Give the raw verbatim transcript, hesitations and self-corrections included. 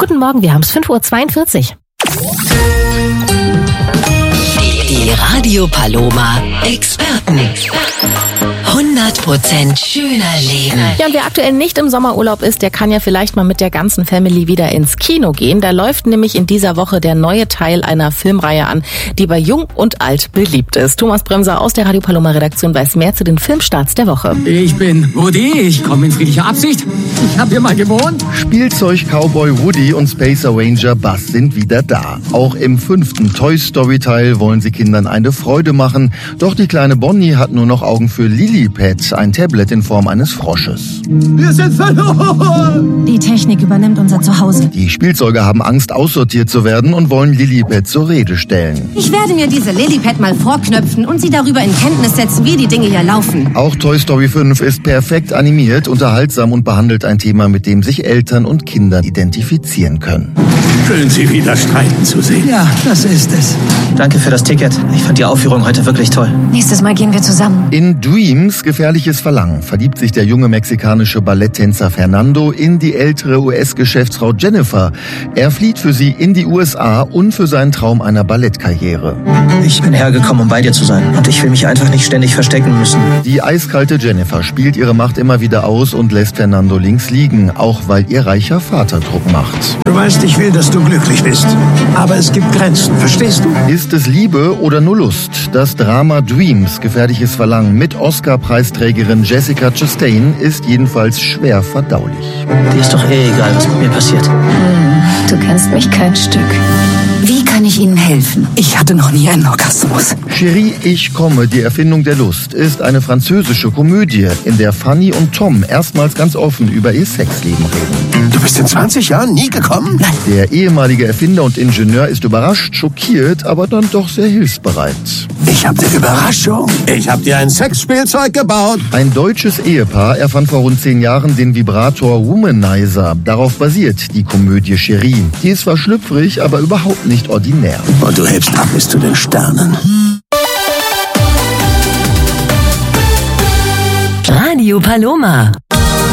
Guten Morgen, wir haben es fünf Uhr zweiundvierzig. Die Radio Paloma Experten. hundert Prozent schöner Leben. Ja, und wer aktuell nicht im Sommerurlaub ist, der kann ja vielleicht mal mit der ganzen Family wieder ins Kino gehen. Da läuft nämlich in dieser Woche der neue Teil einer Filmreihe an, die bei Jung und Alt beliebt ist. Thomas Bremser aus der Radio Paloma Redaktion weiß mehr zu den Filmstarts der Woche. Ich bin Woody, ich komme in friedlicher Absicht. Ich habe hier mal gewohnt. Spielzeug-Cowboy Woody und Space Ranger Buzz sind wieder da. Auch im fünften Toy Story Teil wollen sie Kindern eine Freude machen. Doch die kleine Bonnie hat nur noch Augen für Lilliput, ein Tablet in Form eines Frosches. Wir sind verloren! Die Technik übernimmt unser Zuhause. Die Spielzeuge haben Angst, aussortiert zu werden und wollen Lilliput zur Rede stellen. Ich werde mir diese Lilliput mal vorknöpfen und sie darüber in Kenntnis setzen, wie die Dinge hier laufen. Auch Toy Story fünf ist perfekt animiert, unterhaltsam und behandelt ein Thema, mit dem sich Eltern und Kinder identifizieren können. Schön, Sie wieder streiten zu sehen. Ja, das ist es. Danke für das Ticket. Ich fand die Aufführung heute wirklich toll. Nächstes Mal gehen wir zusammen. In Dreams, gefährliches Verlangen, verliebt sich der junge mexikanische Balletttänzer Fernando in die ältere U S-Geschäftsfrau Jennifer. Er flieht für sie in die U S A und für seinen Traum einer Ballettkarriere. Ich bin hergekommen, um bei dir zu sein. Und ich will mich einfach nicht ständig verstecken müssen. Die eiskalte Jennifer spielt ihre Macht immer wieder aus und lässt Fernando links liegen, auch weil ihr reicher Vater Druck macht. Du weißt, ich will, dass du glücklich bist. Aber es gibt Grenzen, verstehst du? Ist es Liebe oder nur Lust? Das Drama Dreams, gefährliches Verlangen mit Oscar-Preisträgerin Jessica Chastain ist jedenfalls schwer verdaulich. Dir ist doch eh egal, was mit mir passiert. Du kennst mich kein Stück. Wie kann ich Ihnen helfen? Ich hatte noch nie einen Orgasmus. Chérie, ich komme, die Erfindung der Lust, ist eine französische Komödie, in der Fanny und Tom erstmals ganz offen über ihr Sexleben reden. Du bist in zwanzig Jahren nie gekommen? Nein. Der ehemalige Erfinder und Ingenieur ist überrascht, schockiert, aber dann doch sehr hilfsbereit. Ich hab eine Überraschung. Ich hab dir ein Sexspielzeug gebaut. Ein deutsches Ehepaar erfand vor rund zehn Jahren den Vibrator Womanizer. Darauf basiert die Komödie Chérie. Die ist zwar schlüpfrig, aber überhaupt nicht ordinär. Und du hebst ab bis zu den Sternen. Radio Paloma.